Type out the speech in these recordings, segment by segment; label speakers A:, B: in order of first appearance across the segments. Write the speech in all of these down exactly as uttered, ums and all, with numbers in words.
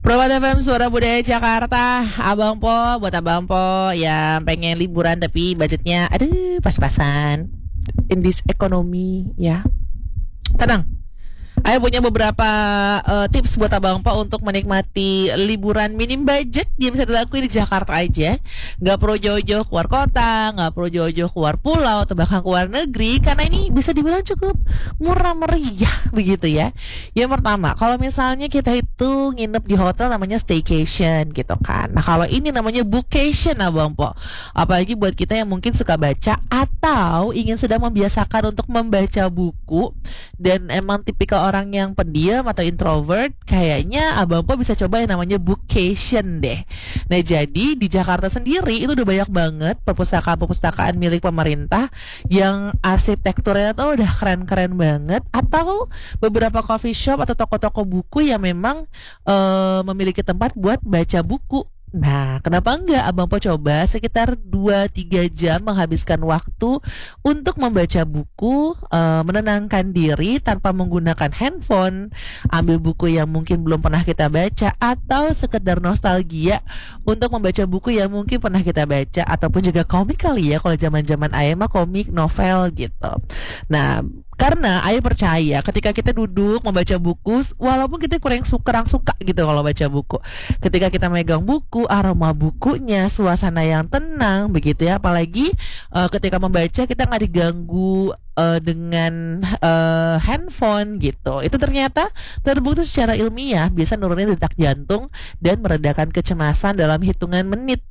A: Probat F M Suara Budaya Jakarta. Abang Po, buat Abang Po yang pengen liburan tapi budgetnya aduh pas-pasan in this economy ya. Tenang, Ayo punya beberapa uh, tips buat Abang Po untuk menikmati liburan minim budget yang bisa dilakuin di Jakarta aja. Gak perlu jauh-jauh keluar kota, gak perlu jauh-jauh keluar pulau atau bahkan keluar negeri, karena ini bisa dibilang cukup murah meriah begitu ya. Yang pertama, kalau misalnya kita itu nginep di hotel namanya staycation gitu kan. Nah kalau ini namanya bookcation Abang Po. Apalagi buat kita yang mungkin suka baca atau ingin sedang membiasakan untuk membaca buku dan emang tipikal orang yang pendiam atau introvert, kayaknya Abang Po bisa coba yang namanya bookcation deh. Nah jadi di Jakarta sendiri itu udah banyak banget perpustakaan-perpustakaan milik pemerintah yang arsitekturnya tuh udah keren-keren banget, atau beberapa coffee shop atau toko-toko buku yang memang uh, memiliki tempat buat baca buku. Nah, kenapa enggak Abang Po coba sekitar dua tiga jam menghabiskan waktu untuk membaca buku, uh, menenangkan diri tanpa menggunakan handphone, ambil buku yang mungkin belum pernah kita baca, atau sekedar nostalgia untuk membaca buku yang mungkin pernah kita baca, ataupun juga komik kali ya, kalau zaman-zaman ayah mah komik, novel gitu. Nah, karena ayah percaya ketika kita duduk membaca buku, walaupun kita kurang suka, kurang suka gitu kalau baca buku, ketika kita megang buku, aroma bukunya, suasana yang tenang begitu ya. Apalagi uh, ketika membaca kita nggak diganggu uh, dengan uh, handphone gitu. Itu ternyata terbukti secara ilmiah bisa nurunin detak jantung dan meredakan kecemasan dalam hitungan menit.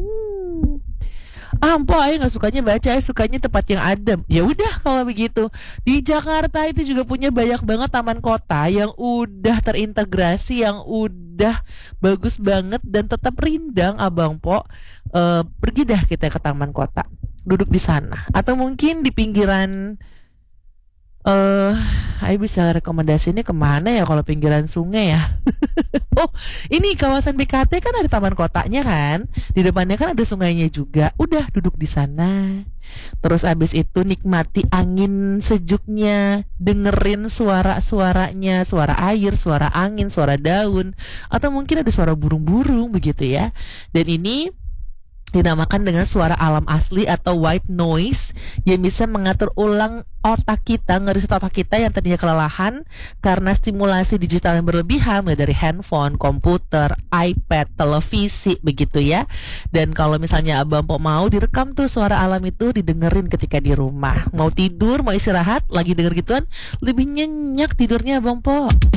A: Hmm. Ah, Empo, ayah nggak sukanya baca, ayah sukanya tempat yang adem. Ya udah kalau begitu, di Jakarta itu juga punya banyak banget taman kota yang udah terintegrasi, yang udah bagus banget dan tetap rindang Abang Po. Uh, pergi dah kita ke taman kota, duduk di sana, atau mungkin di pinggiran. Eh, uh, ayah bisa rekomendasi ini kemana ya kalau pinggiran sungai ya? Oh, ini kawasan B K T kan ada taman kotanya kan, di depannya kan ada sungainya juga. Udah duduk di sana, terus abis itu nikmati angin sejuknya, dengerin suara-suaranya, suara air, suara angin, suara daun, atau mungkin ada suara burung-burung begitu ya. Dan ini dinamakan dengan suara alam asli atau white noise yang bisa mengatur ulang otak kita, ngereset otak kita yang tadinya kelelahan karena stimulasi digital yang berlebihan, mulai dari handphone, komputer, iPad, televisi begitu ya. Dan kalau misalnya Abang Po mau direkam tuh suara alam itu, didengerin ketika di rumah, mau tidur, mau istirahat, lagi denger gituan, lebih nyenyak tidurnya Abang Po.